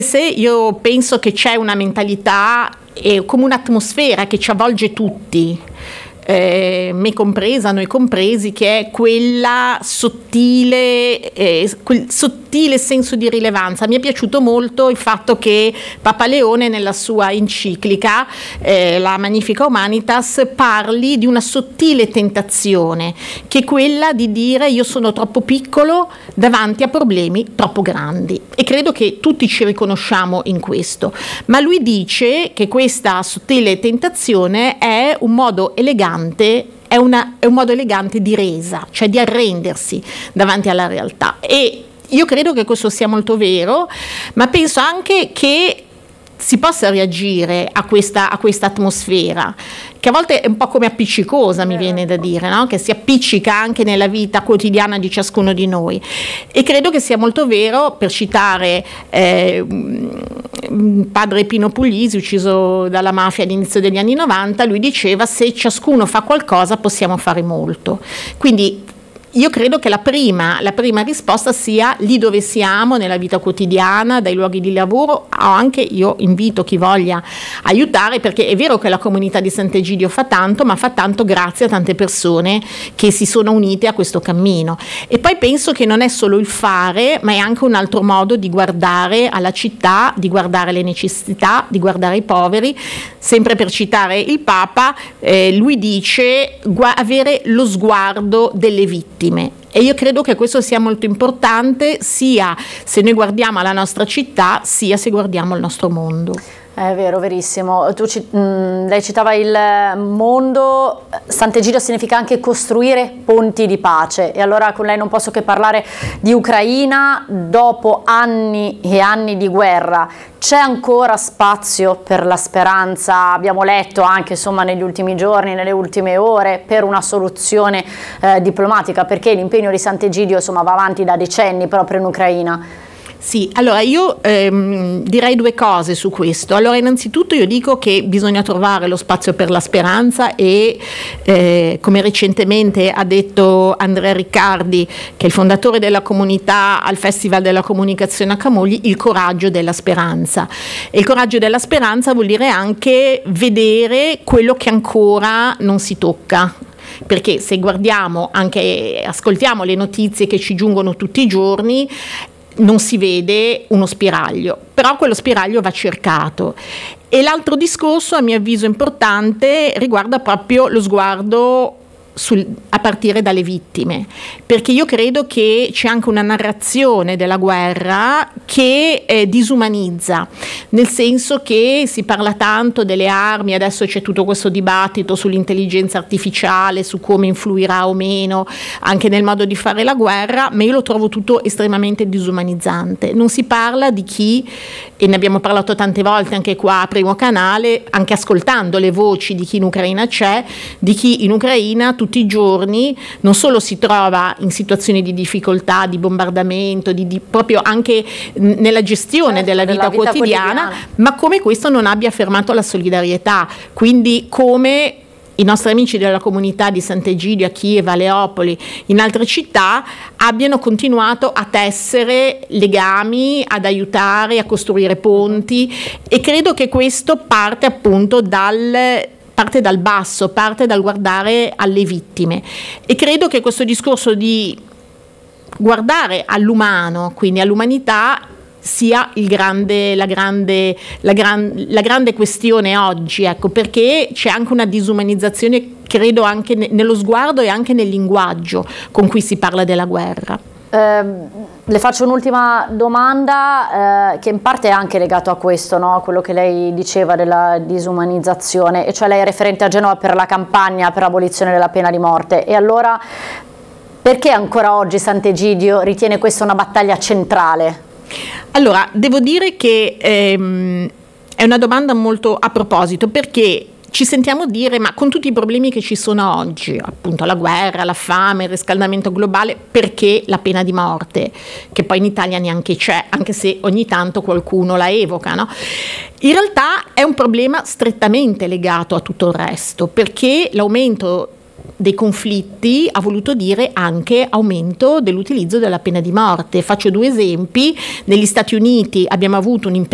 Se io penso che c'è una mentalità come un'atmosfera che ci avvolge tutti, me compresa, noi compresi, che è quella sottile, quel sottile senso di rilevanza. Mi è piaciuto molto il fatto che Papa Leone nella sua enciclica, la Magnificat Humanitas, parli di una sottile tentazione, che è quella di dire io sono troppo piccolo davanti a problemi troppo grandi, e credo che tutti ci riconosciamo in questo, ma lui dice che questa sottile tentazione è un modo elegante, è un modo elegante di resa, cioè di arrendersi davanti alla realtà. E io credo che questo sia molto vero, ma penso anche che si possa reagire a questa atmosfera, che a volte è un po' come appiccicosa, mi viene da dire, no? Che si appiccica anche nella vita quotidiana di ciascuno di noi. E credo che sia molto vero, per citare padre Pino Puglisi, ucciso dalla mafia all'inizio degli anni 90, lui diceva: se ciascuno fa qualcosa possiamo fare molto. Quindi io credo che la prima risposta sia lì dove siamo, nella vita quotidiana, dai luoghi di lavoro. Anche io invito chi voglia aiutare, perché è vero che la comunità di Sant'Egidio fa tanto, ma fa tanto grazie a tante persone che si sono unite a questo cammino. E poi penso che non è solo il fare, ma è anche un altro modo di guardare alla città, di guardare le necessità, di guardare i poveri. Sempre per citare il Papa, lui dice avere lo sguardo delle vittime. E io credo che questo sia molto importante, sia se noi guardiamo alla nostra città, sia se guardiamo al nostro mondo. È vero, verissimo. Lei citava il mondo. Sant'Egidio significa anche costruire ponti di pace, e allora con lei non posso che parlare di Ucraina. Dopo anni e anni di guerra, c'è ancora spazio per la speranza? Abbiamo letto anche, insomma, negli ultimi giorni, nelle ultime ore, per una soluzione diplomatica, perché l'impegno di Sant'Egidio, insomma, va avanti da decenni proprio in Ucraina. Sì, allora io direi due cose su questo. Allora, innanzitutto io dico che bisogna trovare lo spazio per la speranza e come recentemente ha detto Andrea Riccardi, che è il fondatore della comunità al Festival della Comunicazione a Camogli, il coraggio della speranza. E il coraggio della speranza vuol dire anche vedere quello che ancora non si tocca. Perché se guardiamo, anche ascoltiamo le notizie che ci giungono tutti i giorni, non si vede uno spiraglio, però quello spiraglio va cercato. E l'altro discorso, a mio avviso importante, riguarda proprio lo sguardo a partire dalle vittime, perché io credo che c'è anche una narrazione della guerra che disumanizza, nel senso che si parla tanto delle armi, adesso c'è tutto questo dibattito sull'intelligenza artificiale, su come influirà o meno anche nel modo di fare la guerra, ma io lo trovo tutto estremamente disumanizzante. Non si parla di chi, e ne abbiamo parlato tante volte anche qua a Primo Canale, anche ascoltando le voci di chi in Ucraina c'è, di chi in Ucraina tutti i giorni non solo si trova in situazioni di difficoltà, di bombardamento, proprio anche nella gestione della vita quotidiana, ma come questo non abbia fermato la solidarietà. Quindi come i nostri amici della comunità di Sant'Egidio a Kiev, a Leopoli, in altre città, abbiano continuato a tessere legami, ad aiutare, a costruire ponti, e credo che questo parte appunto dal basso, parte dal guardare alle vittime, e credo che questo discorso di guardare all'umano, quindi all'umanità, sia la grande questione oggi, ecco, perché c'è anche una disumanizzazione, credo, anche nello sguardo e anche nel linguaggio con cui si parla della guerra. Le faccio un'ultima domanda che in parte è anche legato a questo, no? A quello che lei diceva della disumanizzazione, e cioè lei è referente a Genova per la campagna per l'abolizione della pena di morte, e allora perché ancora oggi Sant'Egidio ritiene questa una battaglia centrale? Allora, devo dire che è una domanda molto a proposito, perché ci sentiamo dire, ma con tutti i problemi che ci sono oggi, appunto la guerra, la fame, il riscaldamento globale, perché la pena di morte, che poi in Italia neanche c'è, anche se ogni tanto qualcuno la evoca, no? In realtà è un problema strettamente legato a tutto il resto, perché l'aumento dei conflitti ha voluto dire anche aumento dell'utilizzo della pena di morte. Faccio due esempi: negli Stati Uniti abbiamo avuto un